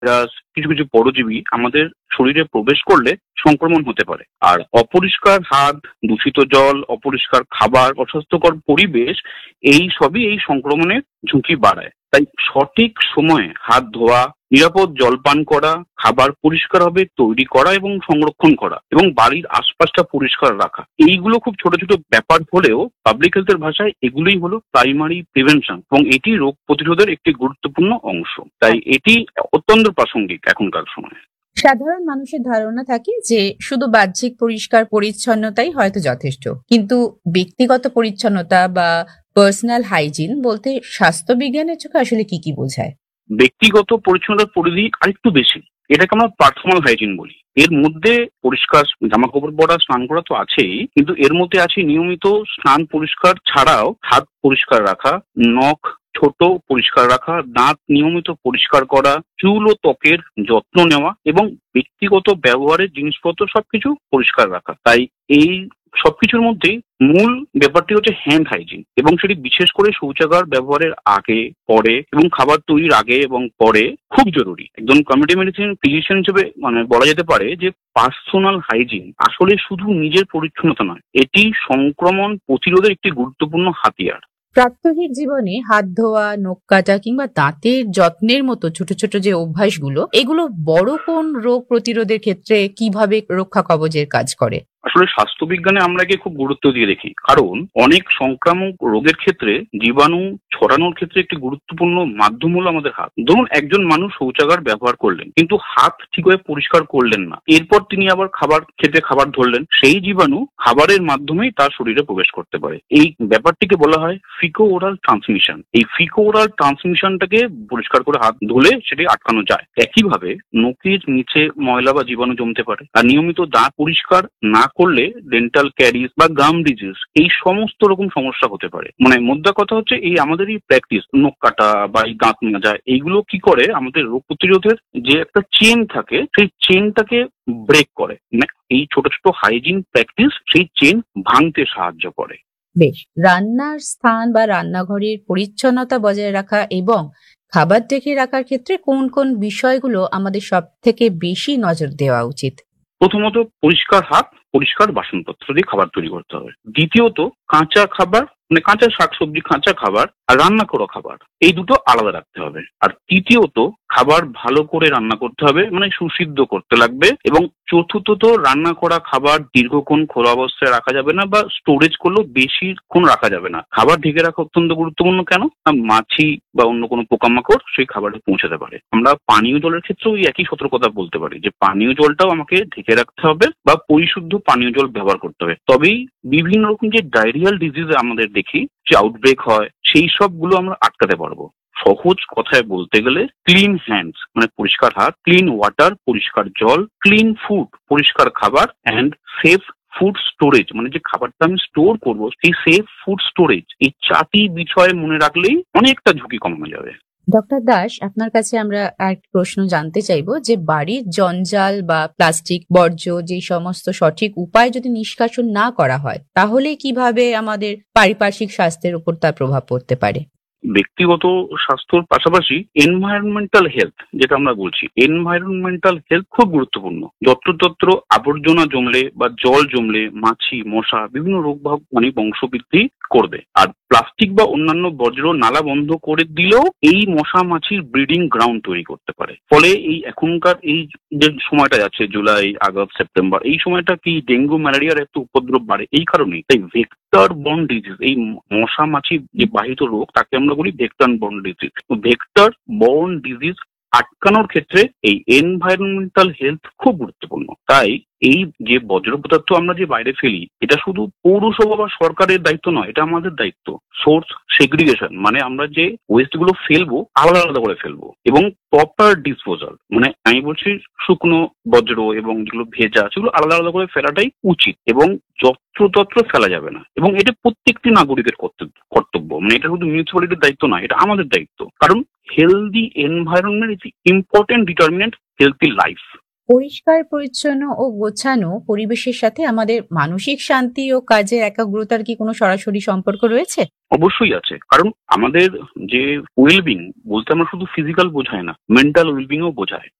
Virus, কিছু কিছু পরজীবী আমাদের শরীরে প্রবেশ করলে সংক্রমণ হতে পারে। আর অপরিষ্কার হাত, দূষিত জল, অপরিষ্কার খাবার, অস্বাস্থ্যকর পরিবেশ এই সবই এই সংক্রমণের ঝুঁকি বাড়ায়। তাই সঠিক সময়ে হাত ধোয়া, নিরাপদ জল পান করা, খাবার পরিষ্কারভাবে তৈরি করা এবং সংরক্ষণ করা এবং বাড়ির আশপাশটা পরিষ্কার রাখা, এইগুলো খুব ছোট ছোট ব্যাপার হলেও পাবলিক হেলথের ভাষায় এগুলোই হলো প্রাইমারি প্রিভেনশন এবং এটি রোগ প্রতিরোধের একটি গুরুত্বপূর্ণ অংশ। তাই এটি অত্যন্ত প্রাসঙ্গিক এখনকার সময়ে। সাধারণ মানুষের ধারণা থাকে যে শুধু বাহ্যিক পরিষ্কার পরিচ্ছন্নতাই হয়তো যথেষ্ট, কিন্তু ব্যক্তিগত পরিচ্ছন্নতা বা পার্সোনাল হাইজিন বলতে স্বাস্থ্যবিজ্ঞানের চোখে আসলে কি কি বোঝায়? ব্যক্তিগত পরিচ্ছন্নতার পরিধি আরেকটু বেশি, এটাকে আমরা পার্সোনাল হাইজিন বলি। এর মধ্যে পরিষ্কার জামা কাপড় পরা, স্নান করা তো আছেই, কিন্তু এর মধ্যে আছে নিয়মিত স্নান পরিষ্কার ছাড়াও হাত পরিষ্কার রাখা, নখ ছোট পরিষ্কার রাখা, দাঁত নিয়মিত পরিষ্কার করা, চুল ও ত্বকের যত্ন নেওয়া এবং ব্যক্তিগত ব্যবহারের জিনিসপত্র সবকিছু পরিষ্কার রাখা। তাই এই সবকিছুর মধ্যেই মূল ব্যাপারটি হচ্ছে হ্যান্ড হাইজিন, এবং সেটি বিশেষ করে শৌচাগার ব্যবহারের আগে, পরে এবং খাবার তৈরির আগে এবং পরে খুব জরুরি। একজন কমিউনিটি মেডিসিন ফিজিশিয়ান হিসেবে বলা যেতে পারে যে পার্সোনাল হাইজিন আসলে শুধু নিজের পরিচ্ছন্নতা নয়, এটি সংক্রমণ প্রতিরোধের একটি গুরুত্বপূর্ণ হাতিয়ার। প্রাত্যহিক জীবনে হাত ধোয়া, নখ কাটা কিংবা দাঁতের যত্নের মতো ছোট ছোট যে অভ্যাসগুলো, এগুলো বড় কোন রোগ প্রতিরোধের ক্ষেত্রে কিভাবে রক্ষা কবচের কাজ করে? আসলে স্বাস্থ্যবিজ্ঞানে আমরা একে খুব গুরুত্ব দিয়ে দেখি, কারণ অনেক সংক্রামক রোগের ক্ষেত্রে জীবাণু ছড়ানোর ক্ষেত্রে একটি গুরুত্বপূর্ণ মাধ্যম হলো আমাদের হাত। ধরুন একজন মানুষ শৌচাগার ব্যবহার করলেন কিন্তু হাত ঠিকভাবে পরিষ্কার করলেন না, এরপর তিনি আবার খাবার ধরলেন, সেই জীবাণু খাবারের মাধ্যমেই তার শরীরে প্রবেশ করতে পারে। এই ব্যাপারটিকে বলা হয় ফিকো ওরাল ট্রান্সমিশন। এই ফিকো ওরাল ট্রান্সমিশনটাকে পরিষ্কার করে হাত ধুলে সেটি আটকানো যায়। একইভাবে নখের নিচে ময়লা বা জীবাণু জমতে পারে, আর নিয়মিত দাঁত পরিষ্কার না করলে ডেন্টাল ক্যারিজ বা গাম ডিজিজ এই সমস্ত রকম সমস্যা হতে পারে। মোদ্দা কথা হচ্ছে এই আমাদের এই প্র্যাকটিস, নখ কাটা বা এই দাঁত মাজা, এইগুলো কি করে আমাদের রোগ প্রতিরোধের যে একটা চেন থাকে সেই চেনটাকে ব্রেক করে। এই ছোট ছোট হাইজিন প্র্যাকটিস সেই চেন ভাঙতে সাহায্য করে। বেশ, রান্নার স্থান বা রান্নাঘরের পরিচ্ছন্নতা বজায় রাখা এবং খাবার ঢেকে রাখার ক্ষেত্রে কোন কোন বিষয়গুলো আমাদের সব থেকে বেশি নজর দেওয়া উচিত? প্রথমত পরিষ্কার হাত, পরিষ্কার বাসনপত্র দিয়ে খাবার তৈরি করতে হবে। দ্বিতীয়ত কাঁচা খাবার, কাঁচা শাকসবজি, কাঁচা খাবার আর রান্না করা খাবার, এই দুটো আলাদা রাখতে হবে। আর তৃতীয়ত খাবার ভালো করে রান্না করতে হবে, সুসিদ্ধ করতে লাগবে। এবং চতুর্থত রান্না করা খাবার দীর্ঘক্ষণ খোলা অবস্থায় রাখা যাবে না, বা স্টোরেজ করলেও বেশিক্ষণ রাখা যাবে না। খাবার ঢেকে রাখা অত্যন্ত গুরুত্বপূর্ণ। কেন না মাছি বা অন্য কোনো পোকামাকড় সেই খাবারে পৌঁছাতে পারে। আমরা পানীয় জলের ক্ষেত্রেও এই একই সতর্কতা বলতে পারি যে পানীয় জলটাও আমাকে ঢেকে রাখতে হবে বা পরিশুদ্ধ পানীয় জল ব্যবহার করতে হবে। তবেই বিভিন্ন রকম যে ডায়রিয়াল ডিজিজ আমাদের দেখি যে আউটব্রেক হয়, সেই সবগুলো আমরা আটকাতে পারবো। সহজ কথায় বলতে গেলে ক্লিন হ্যান্ডস পরিষ্কার হাত, ক্লিন ওয়াটার পরিষ্কার জল, ক্লিন ফুড পরিষ্কার খাবার, অ্যান্ড সেফ ফুড স্টোরেজ যে খাবারটা আমি স্টোর করবো সেই সেফ ফুড স্টোরেজ, এই 4টি বিষয় মনে রাখলেই অনেকটা ঝুঁকি কমানো যাবে। ডক্টর দাস, আপনার কাছে আমরা আরেকটা প্রশ্ন জানতে চাইবো যে বাড়ির জঞ্জাল বা প্লাস্টিক বর্জ্য যে সমস্ত সঠিক উপায় যদি নিষ্কাশন না করা হয়, তাহলে কিভাবে আমাদের পারিপার্শ্বিক স্বাস্থ্যের উপর তার প্রভাব পড়তে পারে? ব্যক্তিগত স্বাস্থ্যর পাশাপাশি এনভায়রনমেন্টাল হেলথ, যেটা আমরা বলছি, এনভায়রনমেন্টাল হেলথ খুব গুরুত্বপূর্ণ। যত্রতত্র আবর্জনা জমলে বা জল জমলে মাছি, মশা বিভিন্ন রোগ বংশবৃদ্ধি করবে। আর প্লাস্টিক বা অন্যান্য বর্জ্য নালা বন্ধ করে দিলেও এই মশা মাছির ব্রিডিং গ্রাউন্ড তৈরি করতে পারে। ফলে এই এখনকার এই যে সময়টা যাচ্ছে জুলাই, আগস্ট, সেপ্টেম্বর, এই সময়টা কি ডেঙ্গু ম্যালেরিয়ার একটু উপদ্রব বাড়ে এই কারণেই। তাই ভেক্টর বর্ন ডিজিজ, এই মশা মাছি যে বাহিত রোগ, তাকে আমরা বলি vector borne disease. Vector borne disease আটকানোর ক্ষেত্রে এই এনভায়রনমেন্টাল হেলথ খুব গুরুত্বপূর্ণ। তাই এই যে বর্জ্য পদার্থ আমরা যে বাইরে ফেলি, এটা শুধু পৌরসভা বা সরকারের দায়িত্ব নয়, এটা আমাদের দায়িত্ব। সোর্স সেগ্রিগেশন আমরা যে ওয়েস্ট গুলো ফেলবো আলাদা আলাদা করে ফেলবো, এবং প্রপার ডিসপোজাল আমি বলছি শুকনো বজ্র এবং যেগুলো ভেজা সেগুলো আলাদা আলাদা করে ফেলাটাই উচিত, এবং যত্রতত্র ফেলা যাবে না। এবং এটা প্রত্যেকটি নাগরিকের কর্তব্য। এটা শুধু মিউনিসিপ্যালিটির দায়িত্ব নয়, এটা আমাদের দায়িত্ব। কারণ healthy environment is important determinant healthy life. পরিষ্কার পরিচ্ছন্ন ও গোছানো পরিবেশের সাথে আমাদের মানসিক শান্তি ও কাজের একাগ্রতার কি কোনো সরাসরি সম্পর্ক রয়েছে? অবশ্যই আছে, কারণ আমাদের যে ওয়েলবিং বলতে আমরা শুধু ফিজিক্যাল বোঝায় না, মেন্টাল ওয়েলবিংও বোঝায়।